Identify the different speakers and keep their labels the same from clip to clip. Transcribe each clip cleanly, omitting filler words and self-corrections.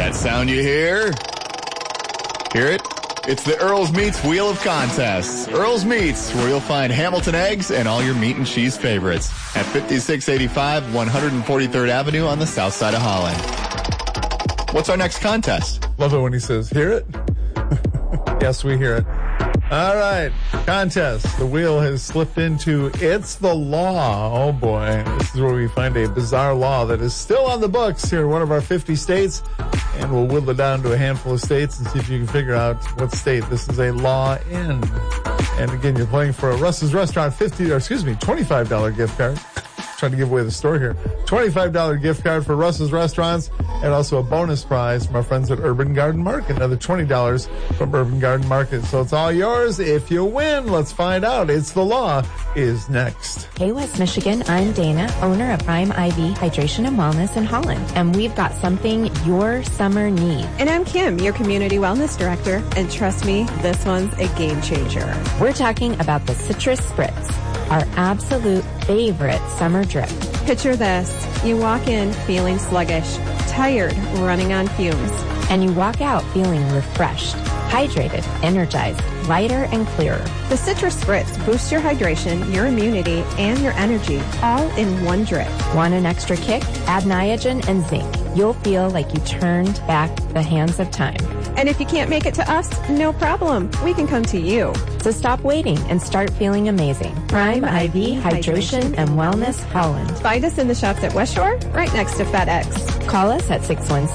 Speaker 1: That sound you hear? Hear it? It's the Earl's Meats Wheel of Contests. Earl's Meats, where you'll find Hamilton eggs and all your meat and cheese favorites at 5685 143rd Avenue on the south side of Holland. What's our next contest?
Speaker 2: Love it when he says, hear it? Yes, we hear it. All right, contest. The wheel has slipped into It's the Law. Oh, boy. This is where we find a bizarre law that is still on the books here in one of our 50 states, and we'll whittle it down to a handful of states and see if you can figure out what state this is a law in. And again, you're playing for a Russ's Restaurant $25 gift card. Trying to give away the store here. $25 gift card for Russ's Restaurants, and also a bonus prize from our friends at Urban Garden Market. Another $20 from Urban Garden Market. So it's all yours if you win. Let's find out. It's the Law is next.
Speaker 3: Hey, West Michigan. I'm Dana, owner of Prime IV Hydration and Wellness in Holland, and we've got something your summer needs.
Speaker 4: And I'm Kim, your Community Wellness Director, and trust me, this one's a game changer.
Speaker 3: We're talking about the Citrus Spritz, our absolute favorite summer drip.
Speaker 4: Picture this. You walk in feeling sluggish, tired, running on fumes.
Speaker 3: And you walk out feeling refreshed, hydrated, energized, lighter, and clearer.
Speaker 4: The Citrus Spritz boosts your hydration, your immunity, and your energy, all in one drip.
Speaker 3: Want an extra kick? Add Niagen and zinc. You'll feel like you turned back the hands of time.
Speaker 4: And if you can't make it to us, no problem. We can come to you.
Speaker 3: So stop waiting and start feeling amazing. Prime IV Hydration and Wellness Holland.
Speaker 4: Find us in the shops at West Shore, right next to FedEx.
Speaker 3: Call us at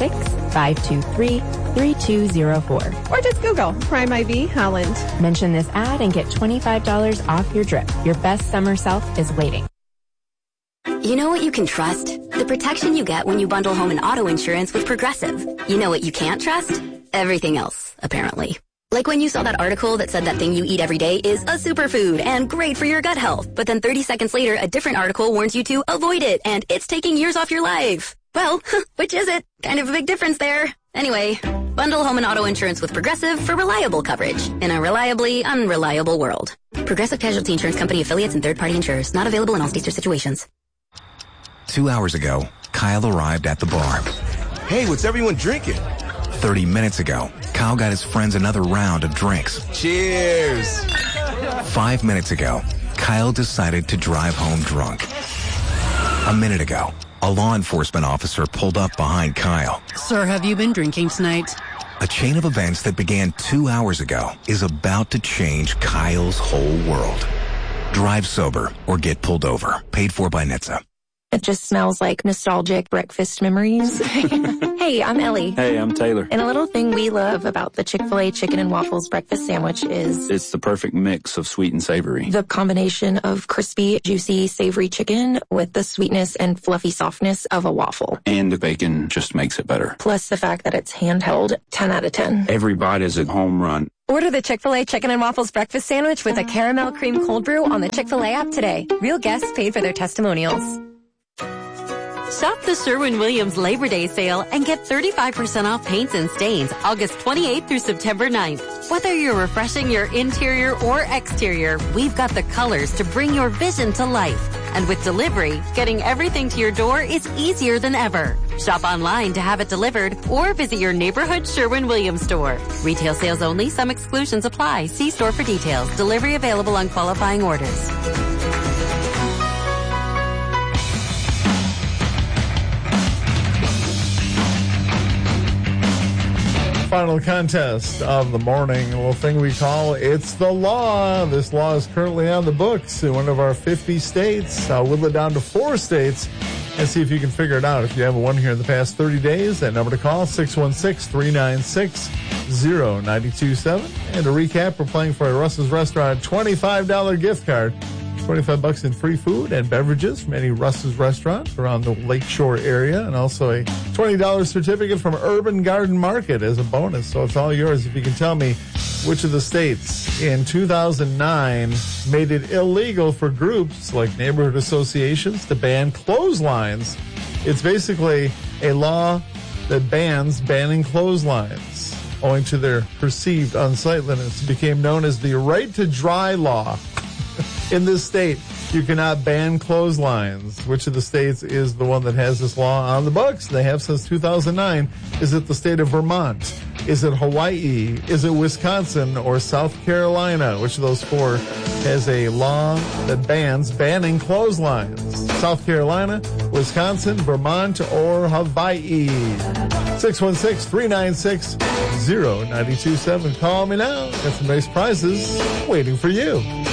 Speaker 3: 616-523-3204.
Speaker 4: Or just Google Prime IV Holland.
Speaker 3: Mention this ad and get $25 off your drip. Your best summer self is waiting.
Speaker 5: You know what you can trust? The protection you get when you bundle home and auto insurance with Progressive. You know what you can't trust? Everything else, apparently. Like when you saw that article that said that thing you eat every day is a superfood and great for your gut health, but then 30 seconds later, a different article warns you to avoid it and it's taking years off your life. Well, which is it? Kind of a big difference there. Anyway, bundle home and auto insurance with Progressive for reliable coverage in a reliably unreliable world. Progressive Casualty Insurance Company affiliates and third-party insurers. Not available in all states or situations.
Speaker 6: 2 hours ago, Kyle arrived at the bar.
Speaker 7: Hey, what's everyone drinking?
Speaker 6: 30 minutes ago, Kyle got his friends another round of drinks.
Speaker 7: Cheers!
Speaker 6: 5 minutes ago, Kyle decided to drive home drunk. A minute ago, a law enforcement officer pulled up behind Kyle.
Speaker 8: Sir, have you been drinking tonight?
Speaker 6: A chain of events that began 2 hours ago is about to change Kyle's whole world. Drive sober or get pulled over. Paid for by NHTSA.
Speaker 9: It just smells like nostalgic breakfast memories. Hey, I'm Ellie.
Speaker 10: Hey, I'm Taylor.
Speaker 9: And a little thing we love about the Chick-fil-A chicken and waffles breakfast sandwich is...
Speaker 10: it's the perfect mix of sweet and savory.
Speaker 9: The combination of crispy, juicy, savory chicken with the sweetness and fluffy softness of a waffle.
Speaker 10: And the bacon just makes it better.
Speaker 9: Plus the fact that it's handheld, 10 out of 10.
Speaker 10: Every bite is a home run.
Speaker 11: Order the Chick-fil-A Chicken and Waffles breakfast sandwich with a caramel cream cold brew on the Chick-fil-A app today. Real guests paid for their testimonials.
Speaker 12: Shop the Sherwin-Williams Labor Day sale and get 35% off paints and stains August 28th through September 9th. Whether you're refreshing your interior or exterior, we've got the colors to bring your vision to life. And with delivery, getting everything to your door is easier than ever. Shop online to have it delivered or visit your neighborhood Sherwin-Williams store. Retail sales only. Some exclusions apply. See store for details. Delivery available on qualifying orders.
Speaker 2: Final contest of the morning, a little thing we call It's the Law. This law is currently on the books in one of our 50 states. I'll whittle it down to 4 states and see if you can figure it out. If you haven't won here in the past 30 days, that number to call, 616-396-0927. And to recap, we're playing for a Russ's Restaurant $25 gift card. $25 in free food and beverages from any Russ's restaurant around the Lakeshore area, and also a $20 certificate from Urban Garden Market as a bonus. So it's all yours if you can tell me which of the states in 2009 made it illegal for groups like neighborhood associations to ban clotheslines. It's basically a law that bans banning clotheslines owing to their perceived unsightliness. It became known as the Right to Dry Law in this state. You cannot ban clotheslines. Which of the states is the one that has this law on the books? They have since 2009. Is it the state of Vermont? Is it Hawaii? Is it Wisconsin or South Carolina? Which of those four has a law that bans banning clotheslines? South Carolina, Wisconsin, Vermont, or Hawaii? 616-396-0927. Call me now. Got some nice prizes waiting for you.